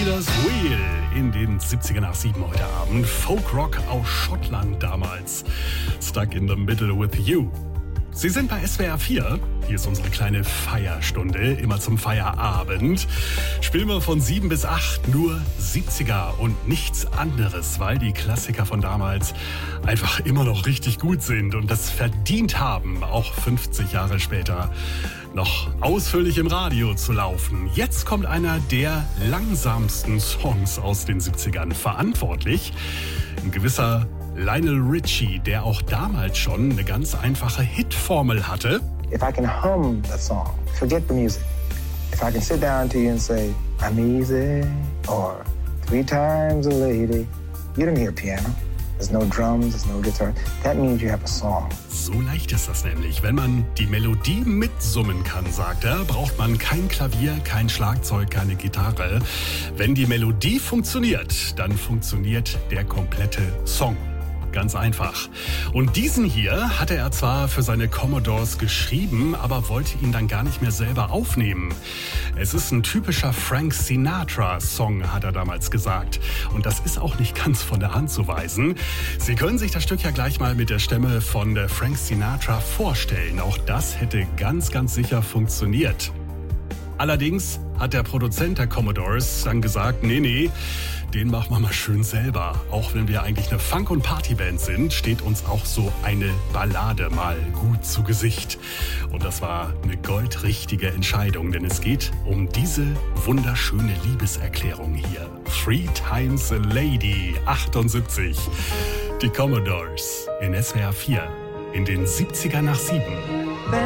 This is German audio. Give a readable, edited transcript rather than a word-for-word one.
Stealers Wheel in den 70er nach 7 heute Abend. Folkrock aus Schottland damals. Stuck in the Middle with You. Sie sind bei SWR 4. Hier ist unsere kleine Feierstunde, immer zum Feierabend. Spielen wir von 7 bis 8 nur 70er und nichts anderes, weil die Klassiker von damals einfach immer noch richtig gut sind und das verdient haben, auch 50 Jahre später noch ausführlich im Radio zu laufen. Jetzt kommt einer der langsamsten Songs aus den 70ern. Verantwortlich ein gewisser Lionel Richie, der auch damals schon eine ganz einfache Hitformel hatte. If I can hum the song, forget the music. If I can sit down to you and say, I'm easy, or 3 times a lady, you don't hear piano. There's no drums, there's no guitar. That means you have a song. So leicht ist das nämlich. Wenn man die Melodie mitsummen kann, sagt er, braucht man kein Klavier, kein Schlagzeug, keine Gitarre. Wenn die Melodie funktioniert, dann funktioniert der komplette Song. Ganz einfach. Und diesen hier hatte er zwar für seine Commodores geschrieben, aber wollte ihn dann gar nicht mehr selber aufnehmen. Es ist ein typischer Frank Sinatra-Song, hat er damals gesagt. Und das ist auch nicht ganz von der Hand zu weisen. Sie können sich das Stück ja gleich mal mit der Stimme von Frank Sinatra vorstellen. Auch das hätte ganz, ganz sicher funktioniert. Allerdings hat der Produzent der Commodores dann gesagt, nee, den machen wir mal schön selber. Auch wenn wir eigentlich eine Funk- und Partyband sind, steht uns auch so eine Ballade mal gut zu Gesicht. Und das war eine goldrichtige Entscheidung, denn es geht um diese wunderschöne Liebeserklärung hier. 3 Times a Lady, 78. Die Commodores in SWR 4 in den 70er nach 7.